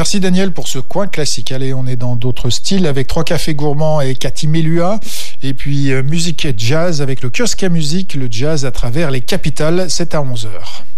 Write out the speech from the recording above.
Merci Daniel pour ce coin classique. Allez, on est dans d'autres styles avec Trois Cafés Gourmands et Cathy Melua. Et puis musique et jazz avec le kiosque à musique, le jazz à travers les capitales. C'est à 11h.